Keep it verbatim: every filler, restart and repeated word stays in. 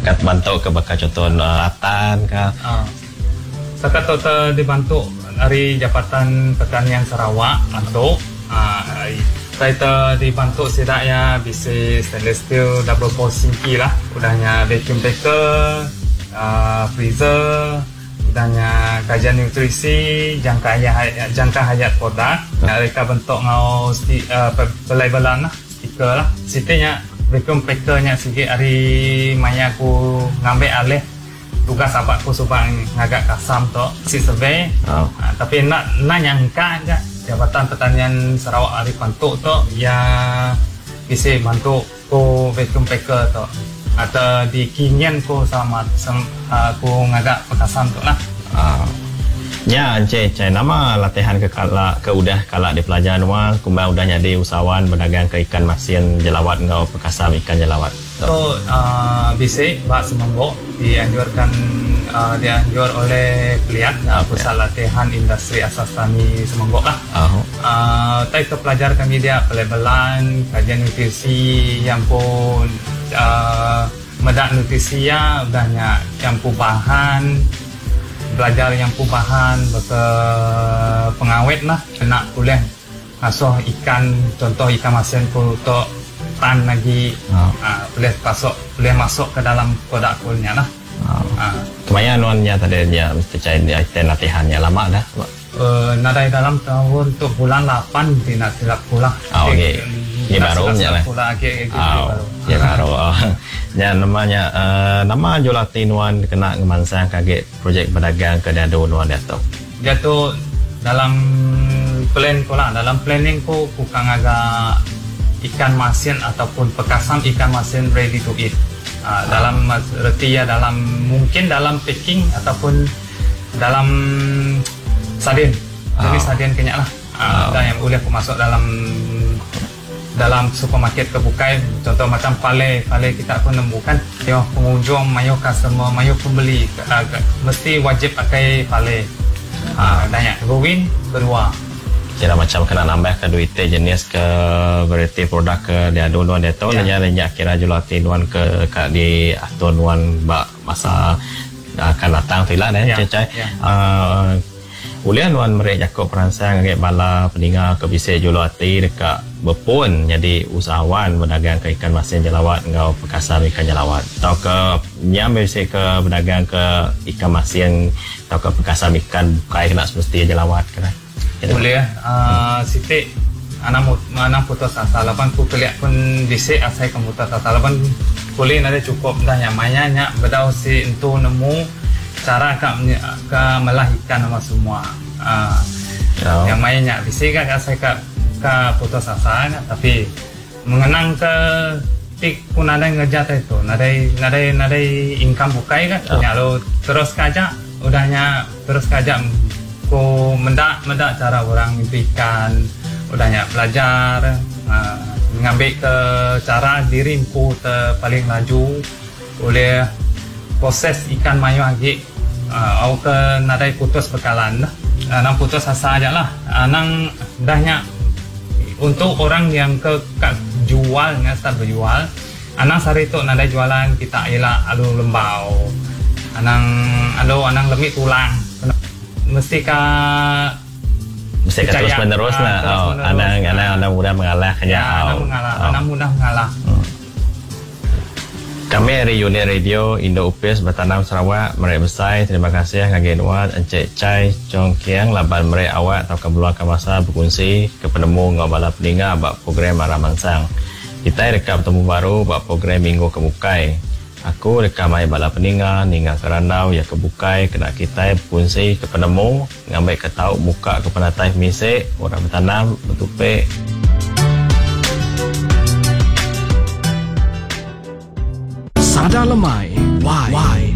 Kat bantu ke bakal contoh latan ke? Uh, Sekat tu dibantu dari Jabatan Pertanian Sarawak bantu. Uh, Kita dibantu sidak ya bisa stainless steel double pole sinki lah. Udahnya vacuum packer, uh, freezer, udahnya kajian nutrisi, jangka hayat jangka hayat produk. Mereka bentuk ngau sti, uh, pelabelan lah, stiker lah. Sitanya vacuum packernya sikit hari maya aku ngambil alih tugas abak aku subang ngagak kasam tu si survey. Oh. Uh, tapi nak nak nyangka aja Jabatan Pertanian Sarawak hari bantu tu ya bisa bantu ko vacuum packer tu atau di kinyan ko sama sama aku ngagak pekasan tu lah. Uh, ya, encik, encik nama latihan ke kala ke udah kala di pelajaran luar, kumbang udah jadi usahawan berdagang ke ikan masin jelawat ngau pekasam ikan jelawat. So uh, bisa bak semanggok dianjurkan uh, dianjur oleh Peliat uh, okay. Pusat Latihan Industri Asas Tani Semanggok lah. Uh-huh. Uh, Kita pelajar kami dia pelabelan, kajian nutrisi yang pun uh, medak nutrisi ya udahnya yang pun bahan belajar yang pun bahan betul pengawet lah kena boleh ngasuh ikan contoh ikan masin pun untuk tan lagi oh. uh, boleh masuk boleh masuk ke dalam produk kulnya lah. Oh. Uh. Kemayan nuannya tadi dia mesti cari dia latihannya lama dah. Uh, nadai dalam tahun untuk bulan lapan di nak silap pula. Oh, okey. Ini baru nya lah. Oh, ya baru. Ya namanya uh, nama Jolati nuan kena ngemansang kaget projek berdagang ke dado nuan dato. Dia tu dalam plan ko lah, dalam planning ko bukan agak ikan masin ataupun pekasam ikan masin ready to eat. Uh, dalam reti ya dalam mungkin dalam packing ataupun dalam sardin. Jadi oh. Sardin kenyak lah. Uh, oh. Yang boleh aku masuk dalam dalam supermarket kebukai contoh macam pale pale kita pun nemukan yo pengunjung mayo customer mayo pembeli uh, mesti wajib pakai pale. Ah uh, banyak Gowin kedua. Kira macam kena nambah ke duit jenis ke variety produk ke dia duluan dia tahu yeah. Nanya kira julati nuan ke ke di atau nuan bak masa akan datang tidak deh yeah. Cecai yeah. uh, Ulian nuan mereka jakok peransang ngek bala peninga ke bisa julati dekat berpun jadi usahawan berdagang ke ikan masin jelawat ngau pekasam ikan jelawat atau ke nyam bisa ke berdagang ke ikan masin atau ke pekasam ikan bukai kena semesti jelawat kena. Boleh uh, Siti anak anak putus asa lapan ku keliak pun bisa asai ke putus asa lapan boleh ada cukup dah nyamannya nyak bedau si entu nemu cara kak ke melahirkan sama semua uh, oh. Yang mainnya bisa kak asai ke ke putus asa tapi mengenang ke tik pun ada ngejat itu nadai nadai nadai income bukai kan oh. Nyak lo terus kajak udahnya terus kajak ko mendak mendak cara orang itu ikan udahnya belajar uh, mengambil ke cara diri impu te paling laju oleh proses ikan mayu lagi uh, au ke nadai putus bekalan lah uh, nang putus asa aja lah uh, nang dahnya untuk orang yang ke, ke jual start berjual anang sari tu nadai jualan kita ialah alu lembau anang alu anang lemik tulang mesti ka mesti ka terus menerus lah. Oh, anak anak anak mudah mengalah kenya. Ya, anak mengalah, oh. Anak mudah mengalah. Hmm. Kami dari unit radio Indo U P S Bertanam Sarawak mereka besar. Terima kasih ngagin wan Encik Chai Chong Kiang laban mereka awak atau kebeluangkan masa berkongsi ke penemu ngabala peninga bak program arah mansang. Kita rekam temu baru bak program minggu kebukai. Aku rekamai bala peninga ninga keranau ya kebukai kena kita punsi ke penemu ngambil ke tahu muka ke penatai misek orang bertanam betupe Sada lemai why, why?